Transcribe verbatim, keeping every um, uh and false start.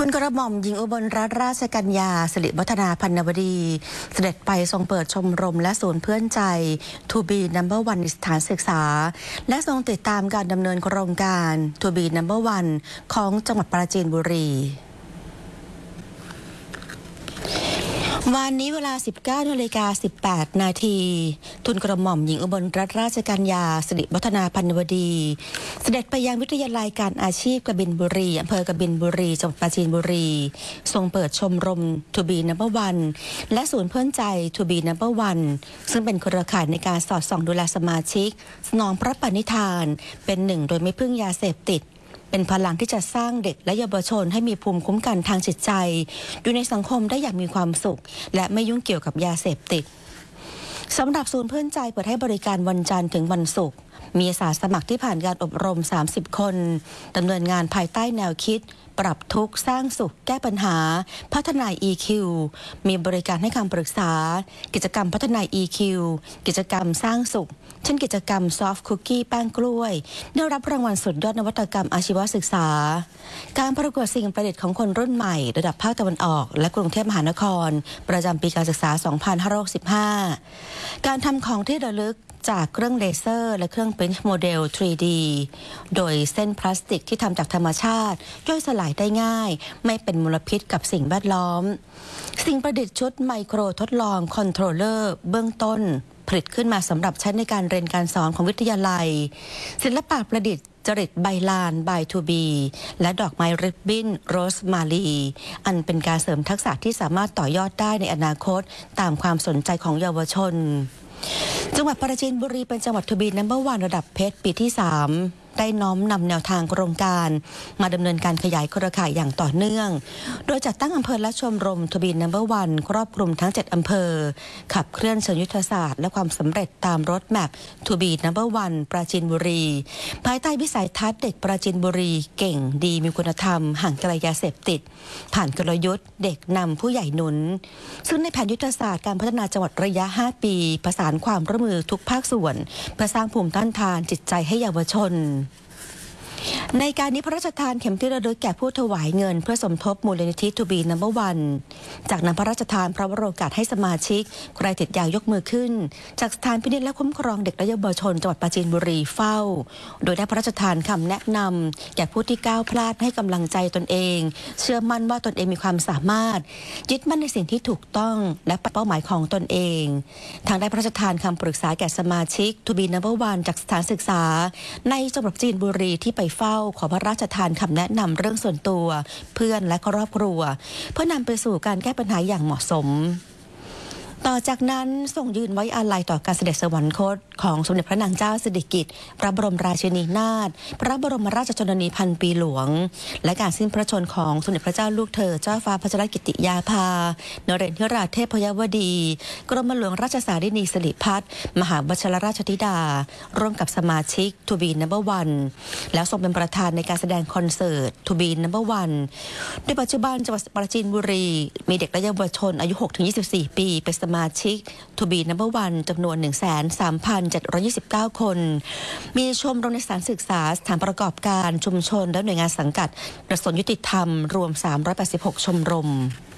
ลกระหม่อมหญิงอุบลรัตนราชกัญญาสิริวัฒนาพันนวดีเสด็จไปทรงเปิดชมรมและศูนย์เพื่อนใจ To be number one สถานศึกษาและทรงติดตามการดำเนินโครงการ To be number one ของจังหวัดปราจีนบุรีวันนี้เวลา สิบเก้านาฬิกาสิบแปดนาทีทูลกระหม่อมหญิงอุบลรัตนราชกัญญาสิริวัฒนาพันนวดีเสด็จไปยังวิทยาลัยการอาชีพกบินบุรีอำเภอกบินบุรีจังหวัดปราจีนบุรีทรงเปิดชมรม To be number one และศูนย์เพื่อนใจ To be number one ซึ่งเป็นเครือข่ายในการสอดส่องดูแลสมาชิกสนองพระปณิธานเป็นหนึ่งโดยไม่พึ่งยาเสพติดเป็นพลังที่จะสร้างเด็กและเยาวชนให้มีภูมิคุ้มกันทางจิตใจอยู่ในสังคมได้อย่างมีความสุขและไม่ยุ่งเกี่ยวกับยาเสพติดสำหรับศูนย์เพื่อนใจเปิดให้บริการวันจันทร์ถึงวันศุกร์มีอาสาสมัครที่ผ่านการอบรมสามสิบคนดำเนินงานภายใต้แนวคิดปรับทุกข์สร้างสุขแก้ปัญหาพัฒนา อี คิว มีบริการให้คำปรึกษากิจกรรมพัฒนา อี คิว กิจกรรมสร้างสุขเช่นกิจกรรมซอฟต์คุกกี้แป้งกล้วยได้รับรางวัลสุดยอดนวัตกรรมอาชีวศึกษาการประกวดสิ่งประดิษฐ์ของคนรุ่นใหม่ระดับภาคตะวันออกและกรุงเทพมหานครประจำปีการศึกษา สองพันห้าร้อยหกสิบห้า การทำของที่ระลึกจากเครื่องเลเซอร์และเครื่องปริ้นท์โมเดล ทรี ดี โดยเส้นพลาสติกที่ทำจากธรรมชาติย่อยสลายได้ง่ายไม่เป็นมลพิษกับสิ่งแวดล้อมสิ่งประดิษฐ์ชุดไมโครทดลองคอนโทรลเลอร์เบื้องต้นผลิตขึ้นมาสำหรับใช้ในการเรียนการสอนของวิทยาลัยศิลปะประดิษฐ์จริตใบลานบายทูบีและดอกไม้ริบบิ้นโรสมาลีอันเป็นการเสริมทักษะที่สามารถต่อยอดได้ในอนาคตตามความสนใจของเยาวชนจังหวัดปราจีนบุรีเป็นจังหวัดทูบีนัมเบอร์วันระดับเพชรปีที่สามได้น้อมนำแนวทางโครงการมาดำเนินการขยายเครือข่ายอย่างต่อเนื่องโดยจัดตั้งอำเภอและชมรม To be number one ครอบคลุมทั้งเจ็ดอำเภอขับเคลื่อนเชิงยุทธศาสตร์และความสำเร็จตามรถแมพ To be number one ปราจีนบุรีภายใต้วิสัยทัศน์เด็กปราจีนบุรีเก่งดีมีคุณธรรมห่างไกลยาเสพติดผ่านกลยุทธ์เด็กนำผู้ใหญ่หนุนซึ่งในแผนยุทธศาสตร์การพัฒนาจังหวัดระยะห้าปีประสานความร่วมมือทุกภาคส่วนเพื่อสร้างภูมิต้านทานจิตใจให้เยาวชนในการนี้พระราชทานเข็มที่ระลึกแก่ผู้ถวายเงินเพื่อสมทบมูลนิธิ To be number one จากนั้นพระราชทานพระวโรกาสให้สมาชิกใครติดยายกมือขึ้นจากสถานพินิจและคุ้มครองเด็กและเยาวชนจังหวัดปราจีนบุรีเฝ้าโดยได้พระราชทานคำแนะนำแก่ผู้ที่ก้าวพลาดให้กำลังใจตนเองเชื่อมั่นว่าตนเองมีความสามารถยึดมั่นในสิ่งที่ถูกต้องและเป้าหมายของตนเองทางได้พระราชทานคำปรึกษาแก่สมาชิก To be number one จากสถานศึกษาในจังหวัดปราจีนบุรีที่ไปเฝ้าขอพระราชทานคำแนะนำเรื่องส่วนตัวเพื่อนและครอบครัวเพื่อนำไปสู่การแก้ปัญหาอย่างเหมาะสมต่อจากนั้นทรงยืนไว้อาลัยต่อการเสด็จสวรรคตของสมเด็จพระนางเจ้าสิริกิติ์พระบรมราชินีนาถพระบรมราชชนนีพันปีหลวงและการสิ้นพระชนของสมเด็จพระเจ้าลูกเธอเจ้าฟ้าพัชรกิติยาภานเรศธิราชเทพยวดีกรมหลวงราชสารินีสิริพัฒน์มหาวชิรราชธิดาร่วมกับสมาชิก To be number one แล้วทรงเป็นประธานในการแสดงคอนเสิร์ต To be number one โดยปัจจุบันจังหวัดปราจีนบุรีมีเด็กและเยาวชนอายุ หกถึงยี่สิบสี่ ปีเป็นสมาชิก To be number one จำนวน หนึ่งแสนสามพันเจ็ดร้อยยี่สิบเก้า คนมีชมรมในสถานศึกษาสถานประกอบการชุมชนและหน่วยงานสังกัดกระทรวงยุติธรรมรวมสามร้อยแปดสิบหกชมรม